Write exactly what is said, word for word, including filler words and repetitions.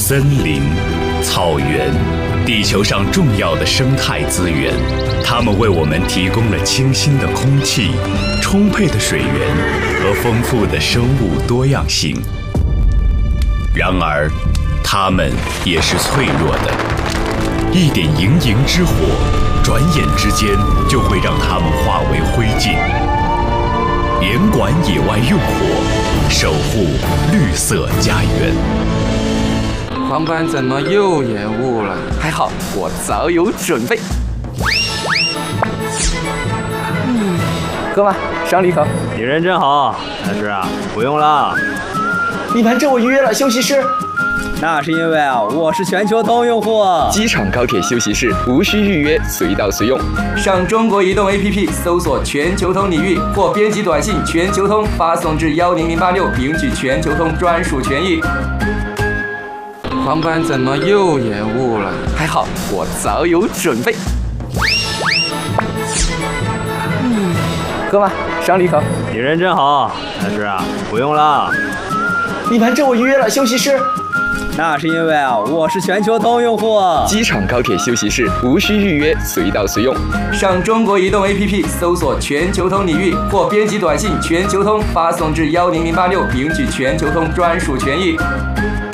森林、草原，地球上重要的生态资源，它们为我们提供了清新的空气、充沛的水源和丰富的生物多样性。然而，它们也是脆弱的，一点营营之火，转眼之间就会让它们化为灰烬。严管野外用火，守护绿色家园。 航班怎么又延误了？还好我早有准备。嗯，哥们，赏你一口。 你人真好，但是啊，不用了。 你盘这我预约了休息室。 那是因为啊，我是全球通用户。 机场高铁休息室无需预约，随到随用。 上中国移动 A P P 搜索全球通你域，或编辑短信全球通发送至幺零零八六，领取全球通专属权益。航班怎么又延误了？还好我早有准备。嗯，哥们，赏你一口。 你人真好，但是啊，不用了。 你盘这我预约了休息室。 那是因为啊，我是全球通用户。 机场高铁休息室无需预约，随到随用。 上中国移动 A P P 搜索全球通你域，或编辑短信全球通发送至幺零零八六，领取全球通专属权益。